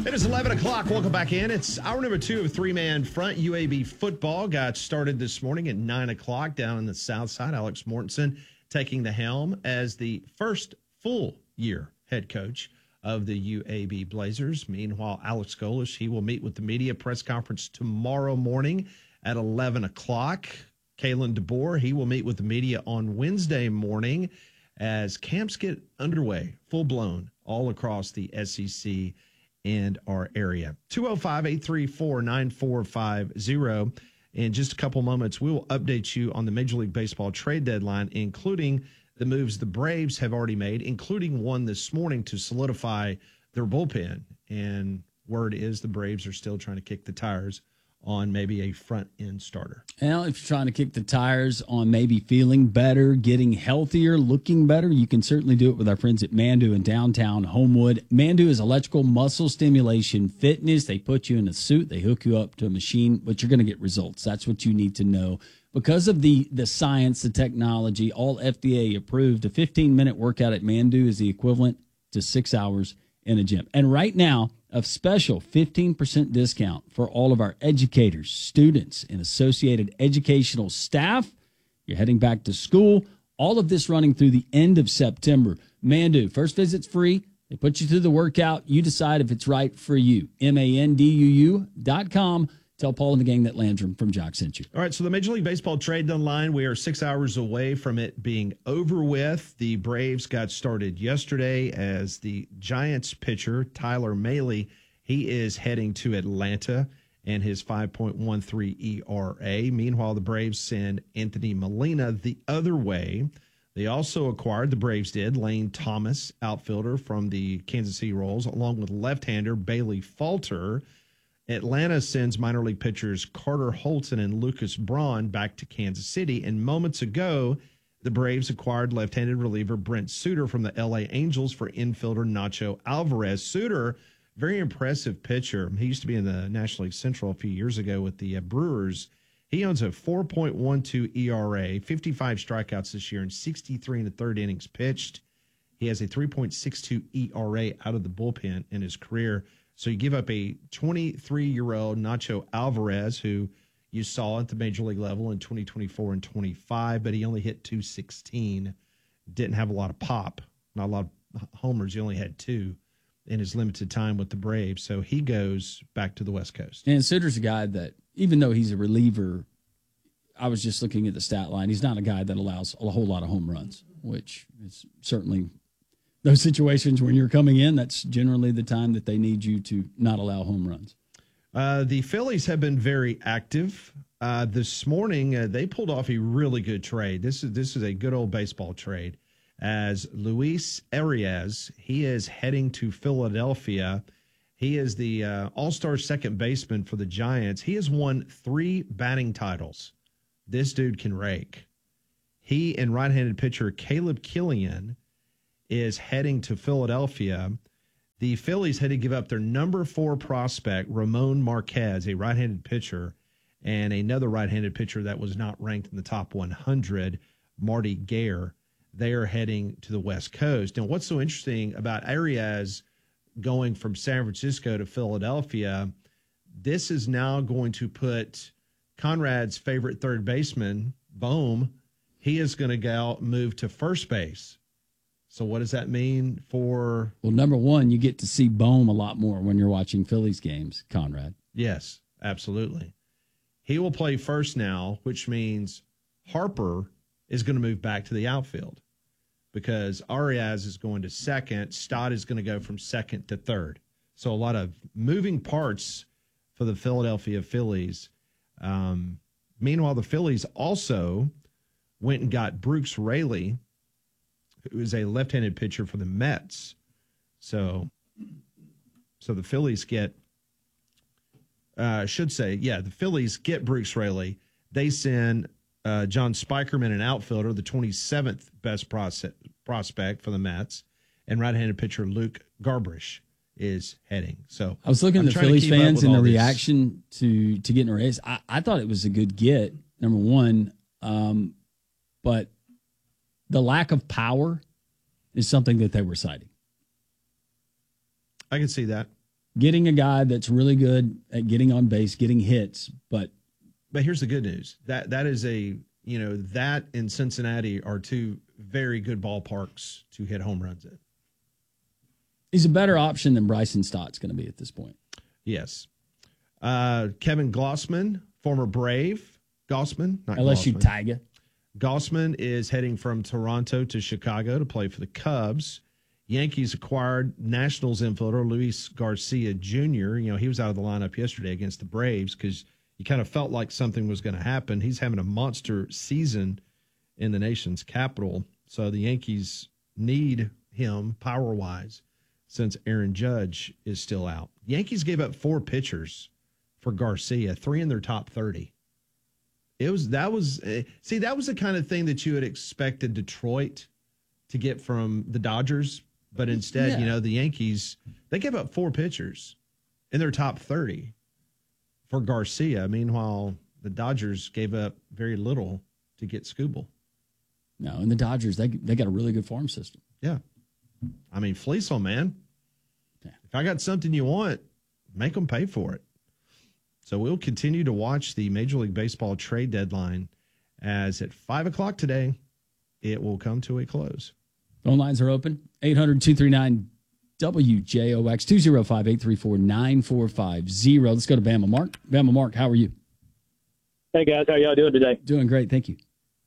It is 11 o'clock. Welcome back in. It's hour number 2 of three-man front. UAB football got started this morning at 9 o'clock down in the south side. Alex Mortensen taking the helm as the first full-year head coach of the UAB Blazers. Meanwhile, Alex Golesh, he will meet with the media press conference tomorrow morning at 11 o'clock. Kalen DeBoer, he will meet with the media on Wednesday morning as camps get underway, full-blown, all across the SEC and our area. 205-834-9450. In just a couple moments, we will update you on the Major League Baseball trade deadline, including the moves the Braves have already made, including one this morning to solidify their bullpen. And word is the Braves are still trying to kick the tires on maybe a front-end starter. Well, if you're trying to kick the tires on maybe feeling better, getting healthier, looking better, you can certainly do it with our friends at Mandu in downtown Homewood. Mandu is electrical muscle stimulation fitness. They put you in a suit. They hook you up to a machine, but you're going to get results. That's what you need to know. Because of the science, the technology, all FDA approved, a 15-minute workout at Mandu is the equivalent to 6 hours in a gym. And right now, a special 15% discount for all of our educators, students, and associated educational staff. You're heading back to school. All of this running through the end of September. Mandu, first visit's free. They put you through the workout. You decide if it's right for you. MANDUU.com. Tell Paul and the gang that Landrum from Jock sent you. All right, so the Major League Baseball trade deadline, we are 6 hours away from it being over with. The Braves got started yesterday as the Giants pitcher, Tyler Mahle, he is heading to Atlanta and his 5.13 ERA. Meanwhile, the Braves send Anthony Molina the other way. They also acquired, the Braves did, Lane Thomas, outfielder from the Kansas City Royals, along with left-hander Bailey Falter. Atlanta sends minor league pitchers Carter Holton and Lucas Braun back to Kansas City. And moments ago, the Braves acquired left-handed reliever Brent Suter from the LA Angels for infielder Nacho Alvarez. Suter, very impressive pitcher. He used to be in the National League Central a few years ago with the Brewers. He owns a 4.12 ERA, 55 strikeouts this year, and 63 in the third innings pitched. He has a 3.62 ERA out of the bullpen in his career. So you give up a 23-year-old Nacho Alvarez, who you saw at the major league level in 2024 and 25, but he only hit 216, didn't have a lot of pop, not a lot of homers. He only had 2 in his limited time with the Braves. So he goes back to the West Coast. And Suter's a guy that, even though he's a reliever, I was just looking at the stat line, he's not a guy that allows a whole lot of home runs, which is certainly – those situations when you're coming in, that's generally the time that they need you to not allow home runs. The Phillies have been very active. This morning, they pulled off a really good trade. This is a good old baseball trade. As Luis Arias, he is heading to Philadelphia. He is the all-star second baseman for the Giants. He has won 3 batting titles. This dude can rake. He and right-handed pitcher Caleb Killian is heading to Philadelphia. The Phillies had to give up their number 4 prospect, Ramon Marquez, a right-handed pitcher, and another right-handed pitcher that was not ranked in the top 100, Marty Gare. They are heading to the West Coast. And what's so interesting about Arias going from San Francisco to Philadelphia, this is now going to put Conrad's favorite third baseman, Bohm, he is going to go move to first base. So what does that mean for? Well, number one, you get to see Bohm a lot more when you're watching Phillies games, Conrad. Yes, absolutely. He will play first now, which means Harper is going to move back to the outfield because Arias is going to second. Stott is going to go from second to third. So a lot of moving parts for the Philadelphia Phillies. Meanwhile, the Phillies also went and got Brooks Raley, who is a left-handed pitcher for the Mets. So the Phillies get, the Phillies get Brooks Raley. They send John Spikerman, an outfielder, the 27th best prospect for the Mets, and right-handed pitcher Luke Garbrish is heading. So I was looking at the Phillies fans and the reaction to getting a raise. I thought it was a good get, number one, but the lack of power is something that they were citing. I can see that. getting a guy that's really good at getting on base, getting hits. But here's the good news. That is that and Cincinnati are two very good ballparks to hit home runs in. He's a better option than Bryson Stott's going to be at this point. Yes. Kevin Gossman, former Brave. Gossman, not LSU Glossman. Tiger. Gossman is heading from Toronto to Chicago to play for the Cubs. Yankees acquired Nationals infielder Luis Garcia Jr. He was out of the lineup yesterday against the Braves because you kind of felt like something was going to happen. He's having a monster season in the nation's capital. So the Yankees need him power-wise since Aaron Judge is still out. Yankees gave up 4 pitchers for Garcia, 3 in their top 30. That was the kind of thing that you had expected Detroit to get from the Dodgers, but instead, the Yankees, they gave up 4 pitchers in their top 30 for Garcia. Meanwhile, the Dodgers gave up very little to get Skubal. No, and the Dodgers, they got a really good farm system. Yeah. Fleece them, man. Yeah. If I got something you want, make them pay for it. So we'll continue to watch the Major League Baseball trade deadline as at 5 o'clock today, it will come to a close. Phone lines are open. 800-239-WJOX, 205-834-9450. Let's go to Bama Mark. Bama Mark, how are you? Hey, guys. How y'all doing today? Doing great. Thank you.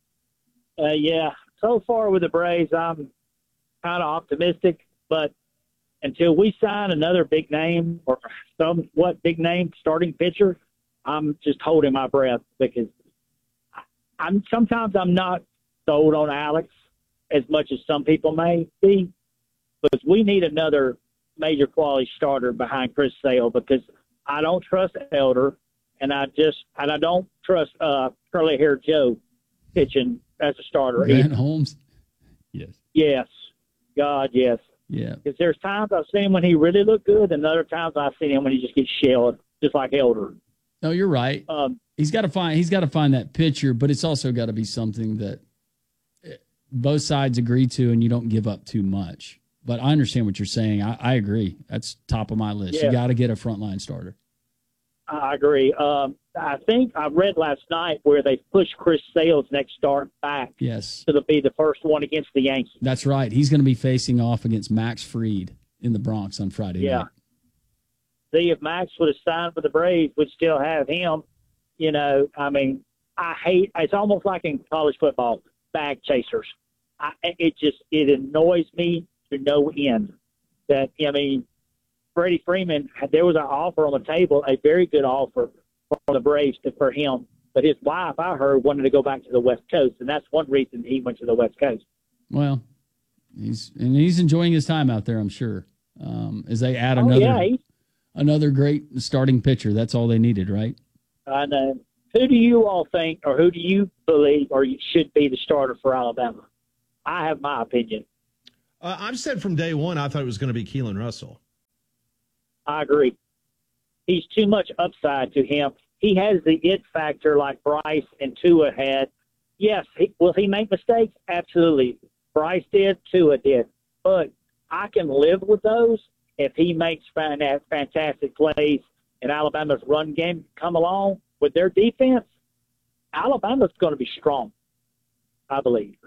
So far with the Braves, I'm kind of optimistic, but until we sign another big name or somewhat big name starting pitcher, I'm just holding my breath because sometimes I'm not sold on Alex as much as some people may be, because we need another major quality starter behind Chris Sale, because I don't trust Elder, and I don't trust curly haired Joe pitching as a starter. Grant Holmes. Yes. Yes. God, yes. Yeah. Because there's times I've seen him when he really looked good, and other times I've seen him when he just gets shelled, just like Elder. No, you're right. He's got to find that pitcher, but it's also got to be something that both sides agree to, and you don't give up too much. But I understand what you're saying. I agree. That's top of my list. Yeah. You got to get a frontline starter. I agree. I think I read last night where they pushed Chris Sale's next start back. Yes. To be the first one against the Yankees. That's right. He's going to be facing off against Max Fried in the Bronx on Friday night. See, if Max would have signed for the Braves, we'd still have him. It's almost like in college football, bag chasers. It annoys me to no end that, Freddie Freeman, there was an offer on the table, a very good offer from the Braves for him. But his wife, I heard, wanted to go back to the West Coast, and that's one reason he went to the West Coast. Well, he's enjoying his time out there, I'm sure. As they add another great starting pitcher, that's all they needed, right? I know. Who do you all think, or who do you believe, or should be the starter for Alabama? I have my opinion. I've said from day one I thought it was going to be Keelan Russell. I agree. He's too much upside to him. He has the it factor like Bryce and Tua had. Yes, will he make mistakes? Absolutely. Bryce did, Tua did. But I can live with those if he makes fantastic plays and Alabama's run game come along with their defense. Alabama's going to be strong, I believe.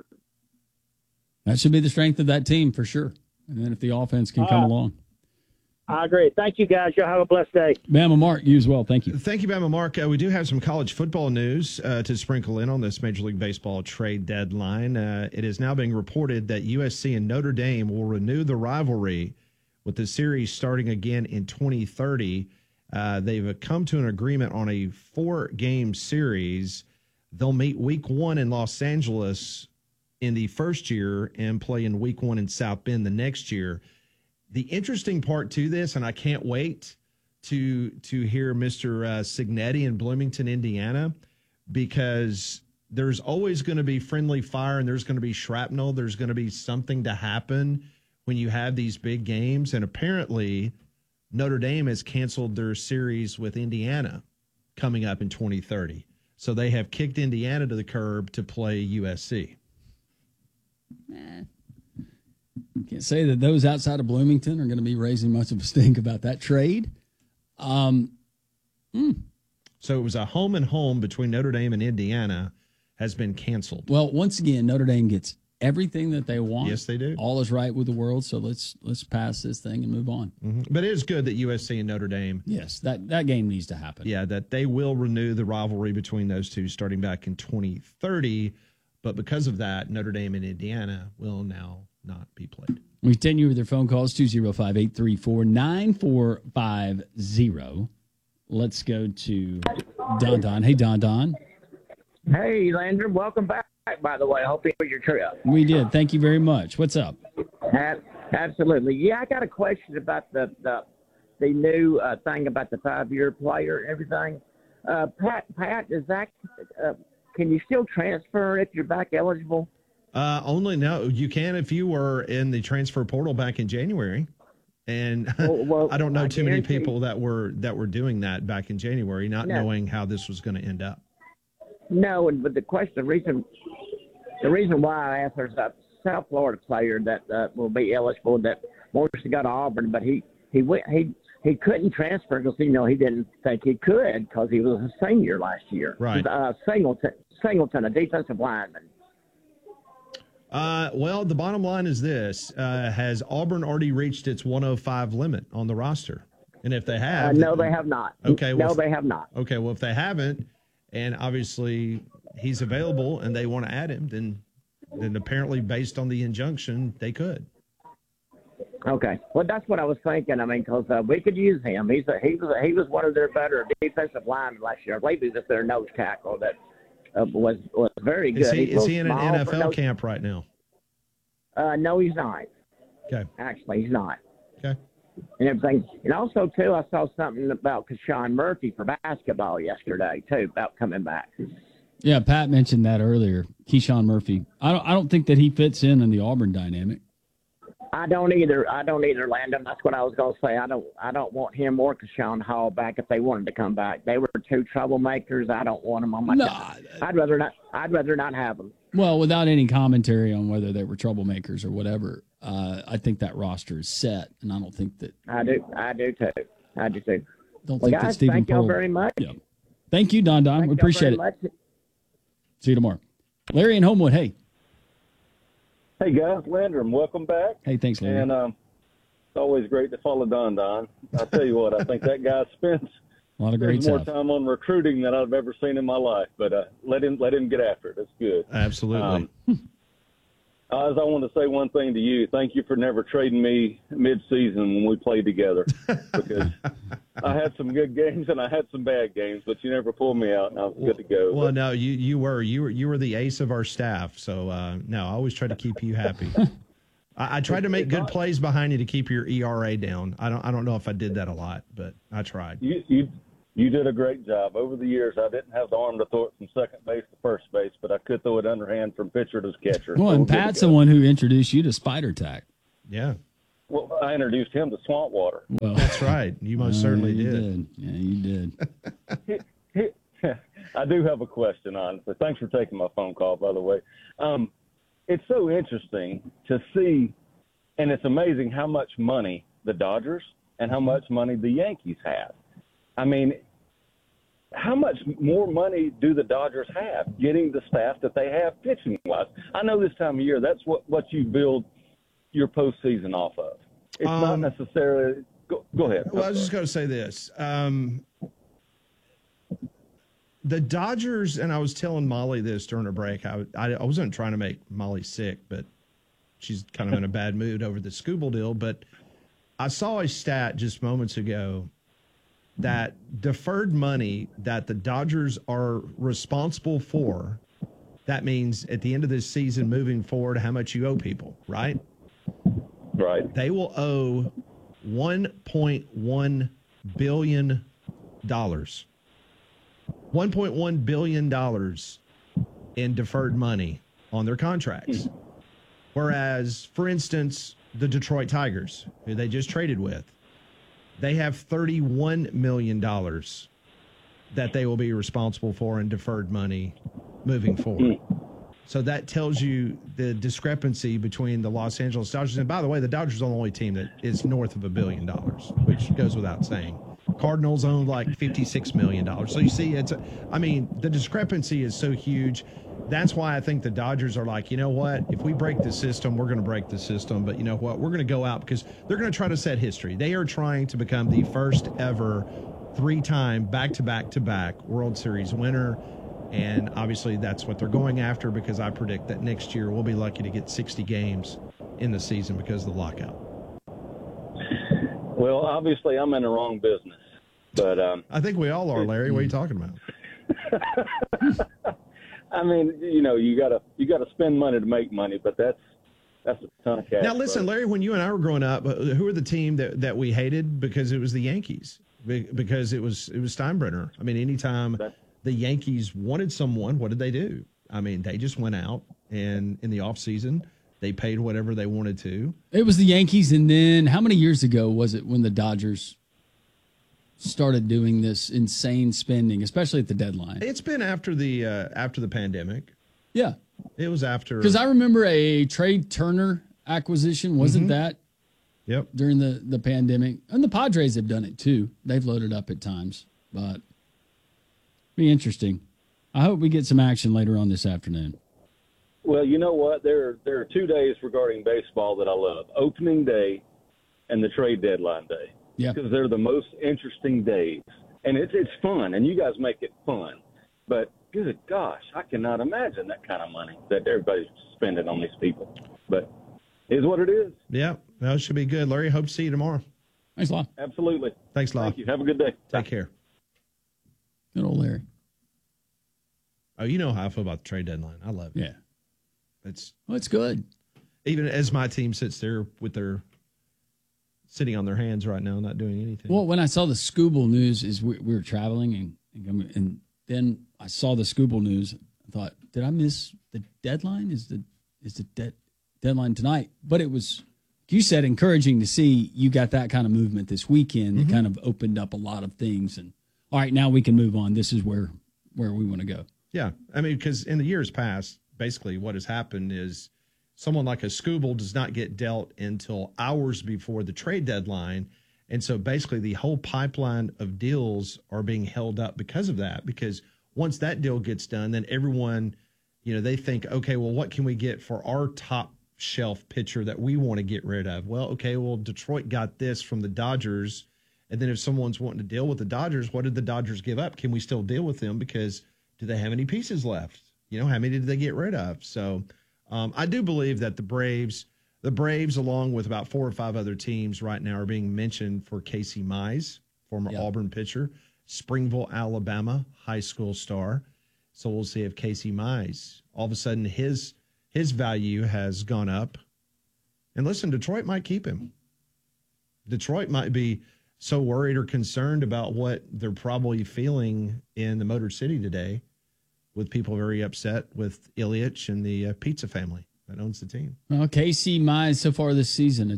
That should be the strength of that team for sure. And then if the offense can come along. I agree. Thank you, guys. Y'all have a blessed day. Bama Mark, you as well. Thank you. Thank you, Bama Mark. We do have some college football news to sprinkle in on this Major League Baseball trade deadline. It is now being reported that USC and Notre Dame will renew the rivalry with the series starting again in 2030. They've come to an agreement on a 4-game series. They'll meet week 1 in Los Angeles in the first year and play in week 1 in South Bend the next year. The interesting part to this, and I can't wait to hear Mr. Signetti in Bloomington, Indiana, because there's always going to be friendly fire and there's going to be shrapnel. There's going to be something to happen when you have these big games. And apparently Notre Dame has canceled their series with Indiana coming up in 2030. So they have kicked Indiana to the curb to play USC. Can't say that those outside of Bloomington are going to be raising much of a stink about that trade. So it was a home and home between Notre Dame and Indiana has been canceled. Well, once again, Notre Dame gets everything that they want. Yes, they do. All is right with the world, so let's pass this thing and move on. Mm-hmm. But it is good that USC and Notre Dame. Yes, that game needs to happen. Yeah, that they will renew the rivalry between those two starting back in 2030. But because of that, Notre Dame and Indiana will now not be played. We continue with their phone calls, 205-834-9450. Let's go to Don Don. Hey, Don Don. Hey, Landry, welcome back, by the way. I hope you enjoyed your trip. We did. Thank you very much. What's up? Absolutely. Yeah, I got a question about the new thing about the 5-year player and everything. Pat, is that can you still transfer if you're back eligible? Only no. You can if you were in the transfer portal back in January. And well, I don't know too many people that were doing that back in January, not knowing how this was going to end up. No, but the reason why I asked, there's a South Florida player that will be eligible that wants to go to Auburn, but he couldn't transfer because he didn't think he could because he was a senior last year. Right. Singleton, a defensive lineman. Well, the bottom line is this: has Auburn already reached its 105 limit on the roster? And if they have, no, they have not. Okay, well, no, they have not. Okay, well, if they haven't, and obviously he's available, and they want to add him, then apparently, based on the injunction, they could. Okay, well, that's what I was thinking. I mean, because we could use him. He was one of their better defensive linemen last year. I believe he was their nose tackle that was very good. Is he in an NFL camp right now? No, he's not. Okay. Actually, he's not. Okay. And everything. And also, too, I saw something about Keyshawn Murphy for basketball yesterday, too, about coming back. Yeah, Pat mentioned that earlier. Keyshawn Murphy. I don't think that he fits in the Auburn dynamic. I don't either, Landon. That's what I was going to say. I don't want him or Keyshawn Hall back if they wanted to come back. They were two troublemakers. I don't want them on my team. I'd rather not have them. Well, without any commentary on whether they were troublemakers or whatever, I think that roster is set, and I don't think that. I do too. Don't think guys, that Stephen thank y'all Pearl, very much. Yeah. Thank you, Don. We appreciate it. Much. See you tomorrow. Larry in Homewood. Hey. Hey, guys. Landrum, welcome back. Hey, thanks, Larry. And it's always great to follow Don. I'll tell you what, I think that guy spends a lot of great more stuff. time on recruiting than I've ever seen in my life. But let him get after it. That's good. Absolutely. I want to say one thing to you. Thank you for never trading me mid-season when we played together, because I had some good games and I had some bad games, but you never pulled me out, and I was good to go. Well, no, you were the ace of our staff. So no, I always try to keep you happy. I tried to make good plays behind you to keep your ERA down. I don't know if I did that a lot, but I tried. You did a great job. Over the years, I didn't have the arm to throw it from second base to first base, but I could throw it underhand from pitcher to catcher. Well, and Pat's the one who introduced you to Spider Tack. Yeah. Well, I introduced him to Swamp Water. Well, that's right. You most certainly did. Yeah, you did. I do have a question, honestly. Thanks for taking my phone call, by the way. It's so interesting to see, and it's amazing how much money the Dodgers and how much money the Yankees have. I mean, how much more money do the Dodgers have getting the staff that they have pitching-wise? I know this time of year, that's what you build your postseason off of. It's not necessarily – go ahead. Well, I was just going to say this. The Dodgers, and I was telling Molly this during a break. I wasn't trying to make Molly sick, but she's kind of in a bad mood over the Scooble deal. But I saw a stat just moments ago that deferred money that the Dodgers are responsible for, that means at the end of this season moving forward, how much you owe people, right? Right. They will owe $1.1 billion. $1.1 billion in deferred money on their contracts. Whereas, for instance, the Detroit Tigers, who they just traded with, they have $31 million that they will be responsible for in deferred money moving forward. So that tells you the discrepancy between the Los Angeles Dodgers. And by the way, the Dodgers are the only team that is north of $1 billion, which goes without saying. Cardinals own like $56 million. So you see, the discrepancy is so huge. That's why I think the Dodgers are like, you know what? If we break the system, we're going to break the system. But you know what? We're going to go out because they're going to try to set history. They are trying to become the first ever 3-time back-to-back World Series winner. And obviously that's what they're going after, because I predict that next year we'll be lucky to get 60 games in the season because of the lockout. Well, obviously I'm in the wrong business, but I think we all are, Larry. What are you talking about? I mean, you gotta spend money to make money, but that's a ton of cash. Now listen, Larry, when you and I were growing up, who were the team that we hated? Because it was the Yankees, because it was Steinbrenner. I mean, anytime the Yankees wanted someone, what did they do? I mean, they just went out and in the offseason, they paid whatever they wanted to. It was the Yankees, and then how many years ago was it when the Dodgers started doing this insane spending, especially at the deadline? It's been after the pandemic. Yeah. It was after. Because I remember a Trey Turner acquisition, wasn't that? Yep. During the pandemic. And the Padres have done it too. They've loaded up at times, but be interesting. I hope we get some action later on this afternoon. Well, you know what? There are 2 days regarding baseball that I love: opening day and the trade deadline day. Yeah, because they're the most interesting days, and it's fun, and you guys make it fun. But good gosh, I cannot imagine that kind of money that everybody's spending on these people. But it is what it is. Yeah, well, it should be good, Larry. Hope to see you tomorrow. Thanks a lot. Absolutely. Thanks a lot. Thank you. Have a good day. Take care. Good old Larry. Oh, you know how I feel about the trade deadline. I love it. Yeah. It's good. Even as my team sits there with their sitting on their hands right now, not doing anything. Well, when I saw the Scooble news, we were traveling, and then I saw the Scooble news. I thought, did I miss the deadline? Is the deadline tonight? But it was, you said, encouraging to see you got that kind of movement this weekend that kind of opened up a lot of things. And all right, now we can move on. This is where we want to go. Yeah, I mean, because in the years past, basically what has happened is someone like a Scooble does not get dealt until hours before the trade deadline. And so basically the whole pipeline of deals are being held up because of that, because once that deal gets done, then everyone, they think, okay, well, what can we get for our top shelf pitcher that we want to get rid of? Well, okay, well, Detroit got this from the Dodgers. And then if someone's wanting to deal with the Dodgers, what did the Dodgers give up? Can we still deal with them? Because do they have any pieces left? How many did they get rid of? So I do believe that the Braves, along with about 4 or 5 other teams right now, are being mentioned for Casey Mize, former Auburn pitcher, Springville, Alabama high school star. So we'll see if Casey Mize, all of a sudden his value has gone up. And listen, Detroit might keep him. Detroit might be so worried or concerned about what they're probably feeling in the Motor City today, with people very upset with Ilyich and the pizza family that owns the team. Well, Casey Mize so far this season, a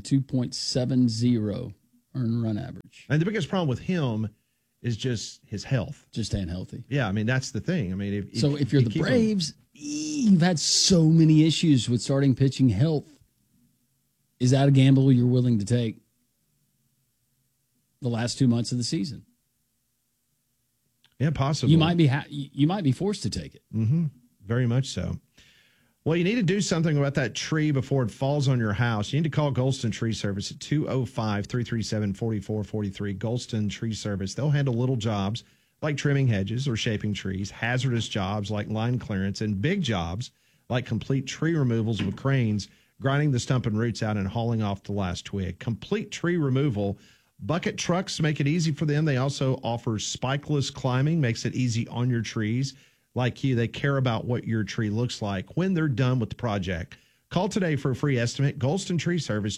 2.70 earned run average. And the biggest problem with him is just his health. Just staying healthy. Yeah, I mean, that's the thing. I mean, if you're the Braves, you've had so many issues with starting pitching health. Is that a gamble you're willing to take the last 2 months of the season? Yeah, possibly. You might be forced to take it. Mm-hmm. Very much so. Well, you need to do something about that tree before it falls on your house. You need to call Golston Tree Service at 205-337-4443. Golston Tree Service. They'll handle little jobs like trimming hedges or shaping trees, hazardous jobs like line clearance, and big jobs like complete tree removals with cranes, grinding the stump and roots out and hauling off the last twig. Complete tree removal. Bucket trucks make it easy for them. They also offer spikeless climbing, makes it easy on your trees. Like you, they care about what your tree looks like when they're done with the project. Call today for a free estimate. Golston Tree Service,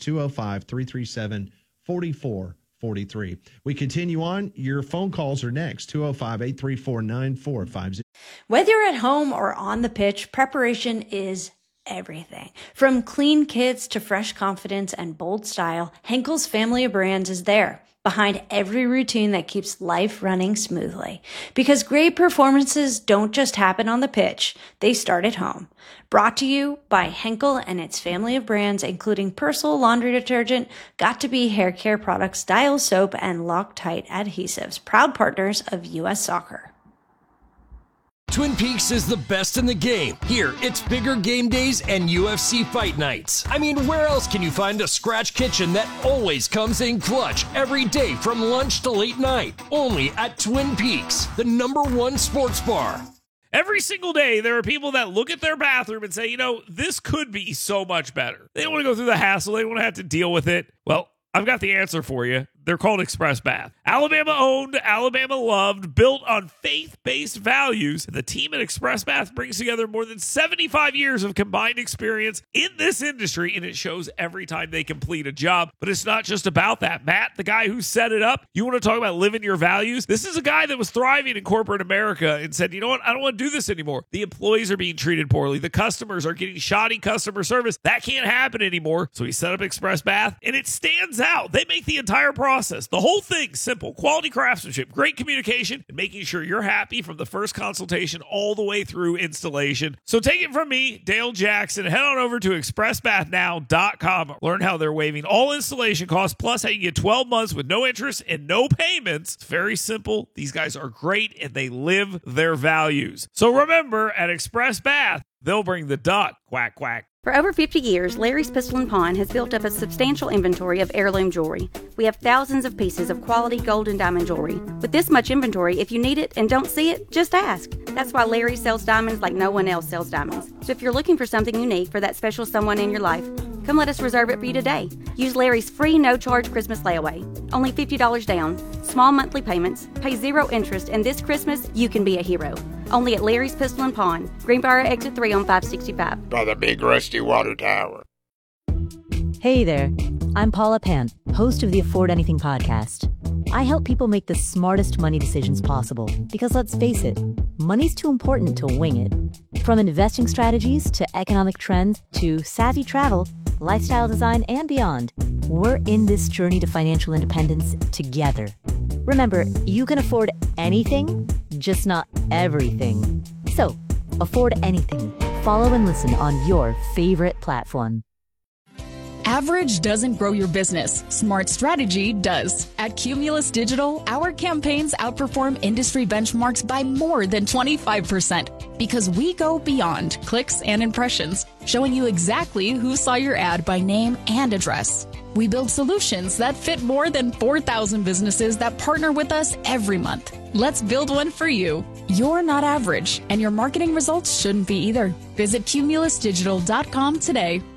205-337-4443. We continue on. Your phone calls are next, 205-834-9450. Whether you're at home or on the pitch, preparation is everything. From clean kits to fresh confidence and bold style, Henkel's family of brands is there. behind every routine that keeps life running smoothly. Because great performances don't just happen on the pitch, they start at home. Brought to you by Henkel and its family of brands, including Persil laundry detergent, Got2b hair care products, Dial soap, and Loctite adhesives, proud partners of U.S. Soccer. Twin Peaks is the best in the game. Here, it's bigger game days and UFC fight nights. I mean, where else can you find a scratch kitchen that always comes in clutch every day from lunch to late night? Only at Twin Peaks, the #1 sports bar. Every single day, there are people that look at their bathroom and say, you know, this could be so much better. They don't want to go through the hassle. They don't want to have to deal with it. Well, I've got the answer for you. They're called Express Bath. Alabama owned, Alabama loved, built on faith-based values. The team at Express Bath brings together more than 75 years of combined experience in this industry, and it shows every time they complete a job. But it's not just about that. Matt, the guy who set it up, you want to talk about living your values? This is a guy that was thriving in corporate America and said, you know what? I don't want to do this anymore. The employees are being treated poorly. The customers are getting shoddy customer service. That can't happen anymore. So he set up Express Bath, and it stands out. They make the entire process, the whole thing, simple. Quality craftsmanship, great communication, and making sure you're happy from the first consultation all the way through installation. So take it from me, Dale Jackson. Head on over to expressbathnow.com. Learn how they're waiving all installation costs, plus how you get 12 months with no interest and no payments. It's very simple. These guys are great, and they live their values. So remember, at Express Bath, they'll bring the duck. Quack, quack. For over 50 years, Larry's Pistol & Pawn has built up a substantial inventory of heirloom jewelry. We have thousands of pieces of quality gold and diamond jewelry. With this much inventory, if you need it and don't see it, just ask. That's why Larry sells diamonds like no one else sells diamonds. So if you're looking for something unique for that special someone in your life, come let us reserve it for you today. Use Larry's free no-charge Christmas layaway. Only $50 down, small monthly payments, pay 0 interest, and this Christmas, you can be a hero. Only at Larry's Pistol & Pawn, Greenbrier Exit 3 on 565. By the big rusty water tower. Hey there, I'm Paula Pant, host of the Afford Anything podcast. I help people make the smartest money decisions possible because let's face it, money's too important to wing it. From investing strategies to economic trends to savvy travel, lifestyle design, and beyond, we're in this journey to financial independence together. Remember, you can afford anything, just not everything. So, afford anything. Follow and listen on your favorite platform. Average doesn't grow your business. Smart strategy does. At Cumulus Digital, our campaigns outperform industry benchmarks by more than 25% because we go beyond clicks and impressions, showing you exactly who saw your ad by name and address. We build solutions that fit more than 4,000 businesses that partner with us every month. Let's build one for you. You're not average, and your marketing results shouldn't be either. Visit cumulusdigital.com today.